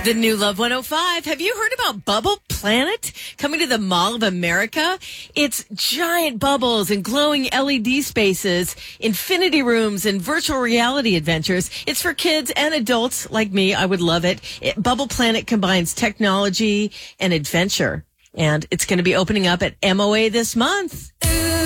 The new Love 105. Have you heard about Bubble Planet coming to the Mall of America? It's giant bubbles and glowing LED spaces, infinity rooms, and virtual reality adventures. It's for kids and adults like me. I would love it. Bubble Planet combines technology and adventure, and it's going to be opening up at MOA this month.